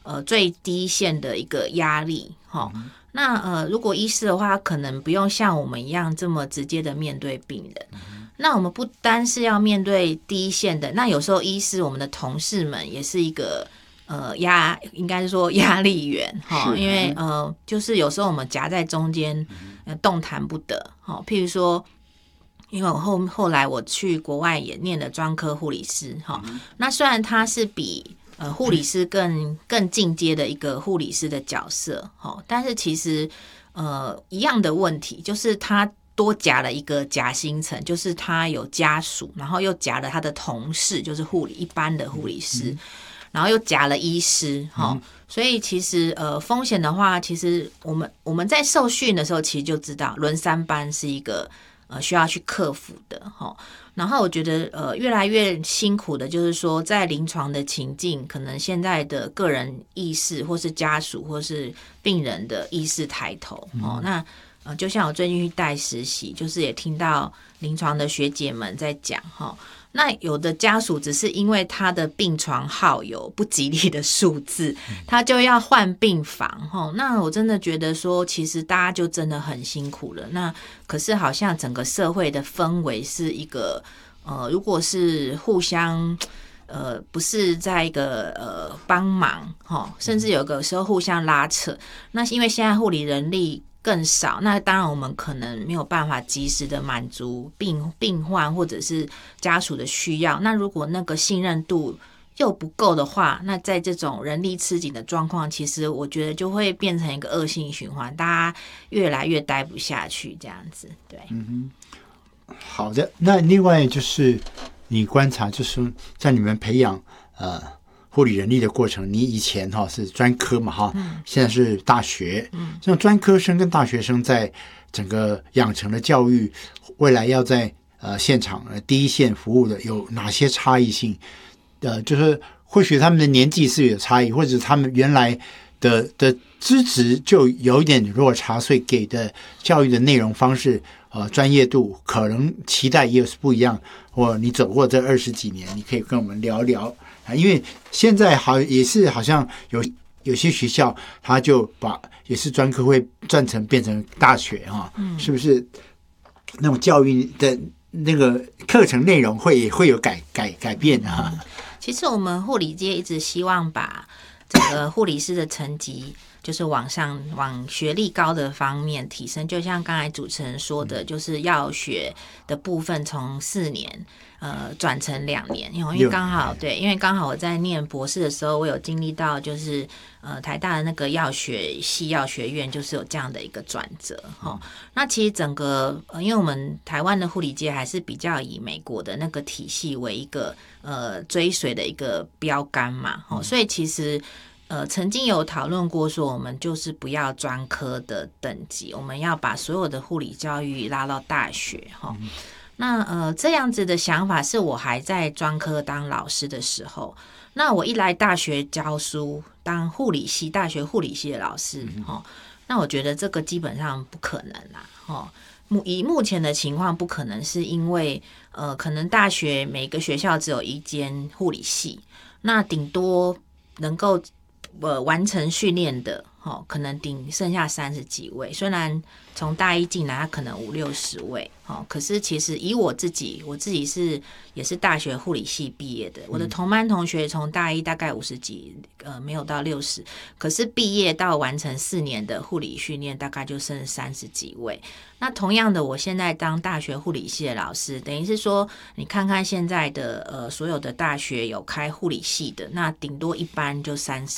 最低线的一个压力哈。那如果医师的话，可能不用像我们一样这么直接的面对病人。那我们不单是要面对第一线的，那有时候医师我们的同事们也是一个应该是说压力源哈，因为就是有时候我们夹在中间，动弹不得哈。譬如说，因为我后来我去国外也念了专科护理师哈，那虽然他是比护理师更进阶的一个护理师的角色哈，但是其实一样的问题，就是他多夹了一个夹心层，就是他有家属，然后又夹了他的同事，就是一般的护理师，然后又夹了医师哈，所以其实风险的话，其实我们在受训的时候，其实就知道轮三班是一个需要去克服的哈。然后我觉得越来越辛苦的就是说，在临床的情境，可能现在的个人意识，或是家属，或是病人的意识抬头哦。那就像我最近去带实习，就是也听到临床的学姐们在讲哈。那有的家属只是因为他的病床号有不吉利的数字，他就要换病房哈。那我真的觉得说，其实大家就真的很辛苦了。那可是好像整个社会的氛围是一个如果是互相不是在一个帮忙哈，甚至有个时候互相拉扯。那因为现在护理人力更少，那当然我们可能没有办法及时的满足病患或者是家属的需要。那如果那个信任度又不够的话，那在这种人力吃紧的状况，其实我觉得就会变成一个恶性循环，大家越来越待不下去这样子。对， 好的。那另外就是你观察，就是在你们培养护理人力的过程，你以前是专科嘛现在是大学，像专科生跟大学生在整个养成的教育，未来要在现场第一线服务的有哪些差异性？就是或许他们的年纪是有差异，或者他们原来的资质就有一点落差，所以给的教育的内容方式专业度可能期待也是不一样。或你走过这20几年，你可以跟我们聊聊因为现在也是好像有些学校他就也是专科会变成大学是不是那种教育的那个课程内容会有改变其实我们护理界一直希望把这个护理师的层级就是往学历高的方面提升，就像刚才主持人说的，就是药学的部分从4年转成2年，因为刚好因为刚好我在念博士的时候，我有经历到就是台大的那个药学系药学院就是有这样的一个转折那其实整个因为我们台湾的护理界还是比较以美国的那个体系为一个追随的一个标杆嘛所以其实曾经有讨论过说，我们就是不要专科的等级，我们要把所有的护理教育拉到大学那这样子的想法是我还在专科当老师的时候。那我一来大学教书，当大学护理系的老师那我觉得这个基本上不可能啦以目前的情况不可能，是因为可能大学每个学校只有1间护理系，那顶多能够完成训练的可能剩下30几位，虽然从大一进来他可能50-60位可是其实以我自己也是大学护理系毕业的，我的同班同学从大一大概50几没有到60，可是毕业到完成4年的护理训练大概就剩30几位。那同样的，我现在当大学护理系的老师，等于是说你看看现在的所有的大学有开护理系的，那顶多一班就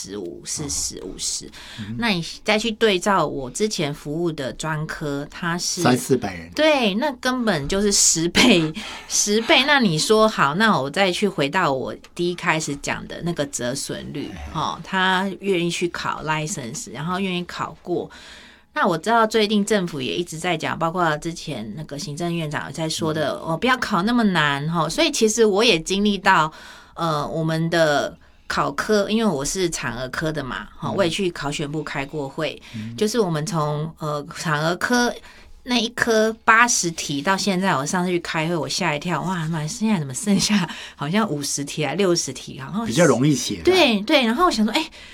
35、40、50那你再去对照我之前服务的专科，它是 300-400人， 对，那根本就是10倍。那你说好，那我再去回到我第一开始讲的那个折损率他愿意去考 license， 然后愿意考过。那我知道最近政府也一直在讲，包括之前那个行政院长在说的不要考那么难所以其实我也经历到我们的考科，因为我是产儿科的嘛我也去考选部开过会就是我们从产儿科那一科80题到现在，我上次去开会我吓一跳，哇妈，现在怎么剩下好像50题60题，然后比较容易写。 对，然后我想说